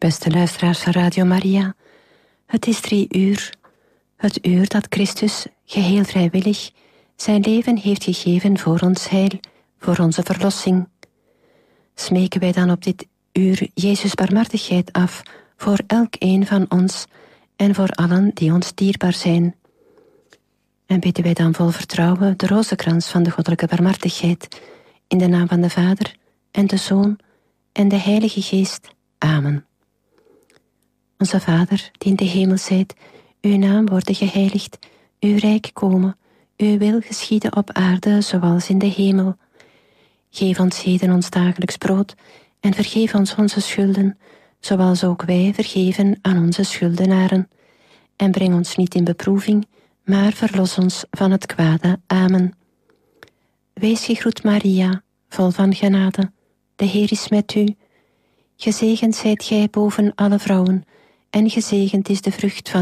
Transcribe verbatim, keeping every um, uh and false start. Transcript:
Beste luisteraars van Radio Maria, het is drie uur. Het uur dat Christus, geheel vrijwillig, zijn leven heeft gegeven voor ons heil, voor onze verlossing. Smeken wij dan op dit uur Jezus' barmhartigheid af voor elk een van ons en voor allen die ons dierbaar zijn. En bidden wij dan vol vertrouwen de rozenkrans van de goddelijke barmhartigheid, in de naam van de Vader en de Zoon en de Heilige Geest. Amen. Onze Vader, die in de hemel zijt, uw naam worden geheiligd, uw rijk komen, uw wil geschieden op aarde zoals in de hemel. Geef ons heden ons dagelijks brood en vergeef ons onze schulden, zoals ook wij vergeven aan onze schuldenaren. En breng ons niet in beproeving, maar verlos ons van het kwade. Amen. Wees gegroet Maria, vol van genade, de Heer is met u. Gezegend zijt gij boven alle vrouwen, en gezegend is de vrucht van